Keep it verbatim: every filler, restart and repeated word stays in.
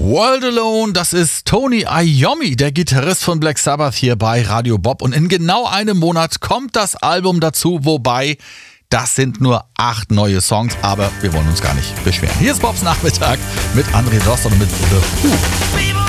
World Alone, das ist Tony Iommi, der Gitarrist von Black Sabbath hier bei Radio Bob. Und in genau einem Monat kommt das Album dazu, wobei das sind nur acht neue Songs, aber wir wollen uns gar nicht beschweren. Hier ist Bobs Nachmittag mit André Dost und mit The Who.